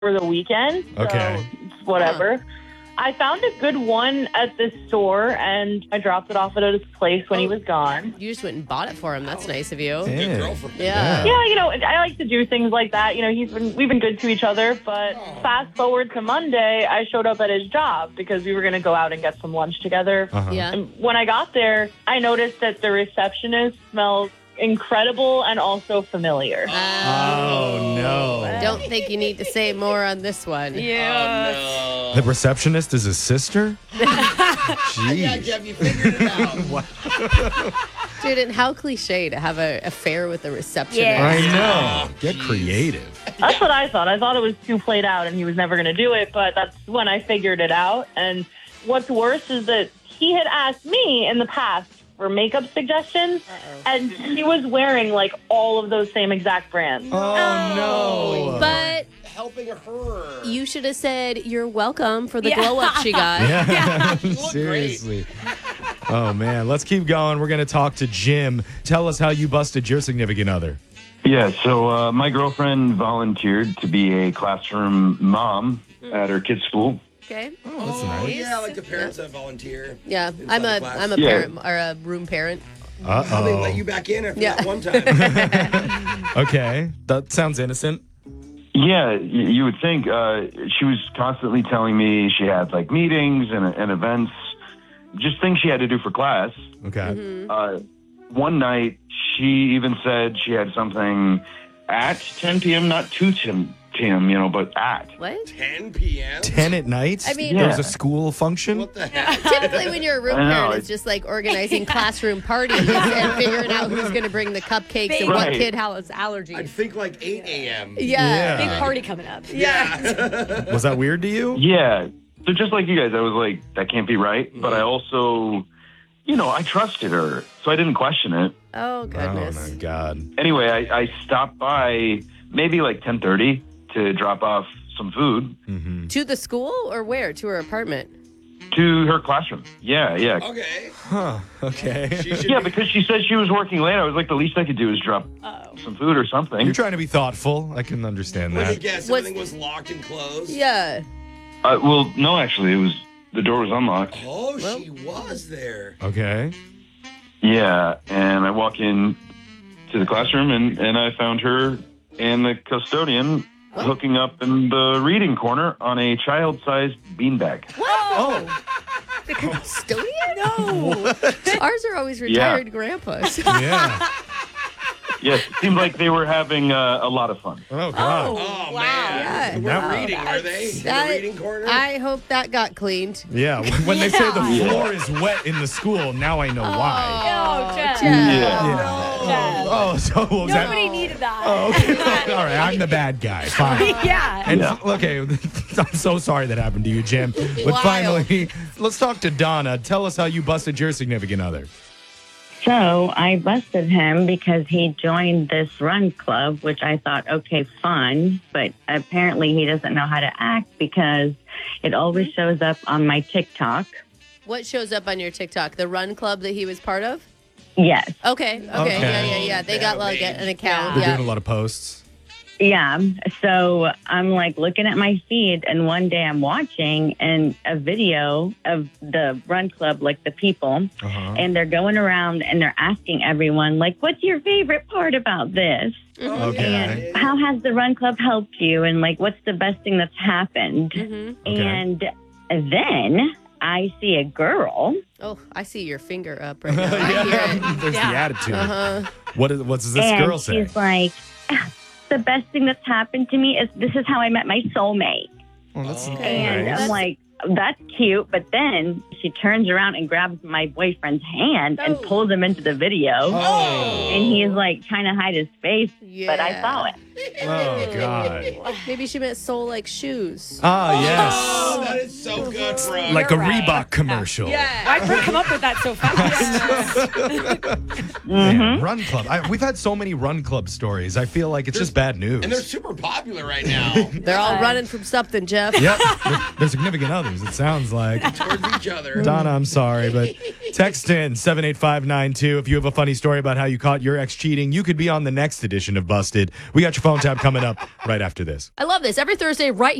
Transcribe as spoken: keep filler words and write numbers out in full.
for the weekend. So Okay. whatever. Huh. I found a good one at this store, and I dropped it off at his place when oh. he was gone. You just went and bought it for him. That's nice of you. Good girlfriend. Yeah. Yeah, you know, I like to do things like that. You know, he's been we've been good to each other, but oh. fast forward to Monday, I showed up at his job because we were going to go out and get some lunch together. Uh-huh. Yeah. And when I got there, I noticed that the receptionist smelled incredible and also familiar. Oh, oh no. Don't think you need to say more on this one. Yeah. Oh, no. The receptionist is his sister? Jeez. Yeah, Jeff, you figured it out. Dude, and how cliche to have an affair with a receptionist. Yeah. I know. Get creative. That's what I thought. I thought it was too played out and he was never going to do it, but that's when I figured it out. And what's worse is that he had asked me in the past for makeup suggestions, Uh-oh. and he was wearing like all of those same exact brands. Oh, no. But helping her. You should have said you're welcome for the yeah. glow up she got. Yeah. You look Seriously. Oh, man. Let's keep going. We're going to talk to Jim. Tell us how you busted your significant other. Yeah, so uh, my girlfriend volunteered to be a classroom mom mm. at her kid's school. Okay. Oh, that's nice. Yeah, like the parents that volunteer. Yeah, I'm a I'm a yeah. parent or a room parent. Uh-oh. How they let you back in after Yeah. that one time? Okay, that sounds innocent. Yeah, you, you would think. Uh, she was constantly telling me she had like meetings and, and events, just things she had to do for class. Okay. Mm-hmm. Uh, one night, she even said she had something at ten p.m., not two p.m., you know, but at. What? ten p.m.? ten at night? I mean- There was Yeah. a school function? What the heck? Typically, when you're a room I know, parent, I- it's just like organizing classroom parties and figuring out who's going to bring the cupcakes and what Right. kid has I'd allergies. think like eight a.m. Yeah. Big party coming up. Yeah. Was that weird to you? Yeah. So just like you guys, I was like, that can't be right. But I also, you know, I trusted her, so I didn't question it. Oh, goodness. Oh, my God. Anyway, I, I stopped by maybe like ten thirty to drop off some food Mm-hmm. To the school or where? To her apartment? to her classroom. Yeah, yeah. Okay. Huh, okay. She should Yeah, be- because she said she was working late. I was like, the least I could do is drop Uh-oh. some food or something. You're trying to be thoughtful. I can understand Would you that. guess What's- everything was locked and closed? Yeah. Uh, well, no, actually, it was the door was unlocked. Oh, Well- she was there. Okay. Yeah, and I walk in to the classroom, and, and I found her and the custodian What? hooking up in the reading corner on a child-sized beanbag. Oh, The custodian? No. Ours are always retired grandpas. yeah. Yes, it seemed like they were having uh, a lot of fun. Oh, God. Oh, Wow. man. Yeah. We're Wow. reading, are they? In That- the reading corner? I hope that got cleaned. Yeah, when they say the Yeah. floor is wet in the school, now I know why. Oh, Jeff. Yeah. Jeff. Oh, so was that... Nobody needed that. Oh, okay. All right, I'm the bad guy. Fine. yeah. And Yeah. okay, I'm so sorry that happened to you, Jim. But Wild. finally, let's talk to Donna. Tell us how you busted your significant other. So I busted him because he joined this run club, which I thought, okay, fun. But apparently he doesn't know how to act because it always shows up on my TikTok. What shows up on your TikTok? The run club that he was part of? Yes. Okay. Okay. Okay. Yeah, yeah, yeah. They They got have a like page. an account. They're Yeah. doing a lot of posts. Yeah. So I'm like looking at my feed, and one day I'm watching and a video of the run club, like the people, Uh-huh. and they're going around and they're asking everyone, like, what's your favorite part about this? Oh, Okay. And how has the run club helped you? And like, what's the best thing that's happened? Mhm. Okay. And then I see a girl. Oh, I see your finger up right now. I hear yeah, it. there's the Yeah. attitude. Uh-huh. What, is, what does this and girl say? she's like, the best thing that's happened to me is this is how I met my soulmate. Oh, that's Okay. And nice. I'm like, that's cute. But then she turns around and grabs my boyfriend's hand and Oh. pulls him into the video. Oh. And he's like trying to hide his face, Yeah. but I saw it. Oh, God. Maybe she meant soul like shoes. Ah, Oh, yes. that is so good, bro. Like a You're right. Reebok commercial. Why'd you come up with that so fast? Man, Run Club. I, we've had so many Run Club stories. I feel like it's just bad news. And they're super popular right now They're all running from something, Jeff. Yep. They're, they're significant others, it sounds like. towards each other. Donna, I'm sorry, but Text in seven eight five nine two. If you have a funny story about how you caught your ex cheating, you could be on the next edition of Busted. We got your phone tab coming up right after this. I love this. Every Thursday, right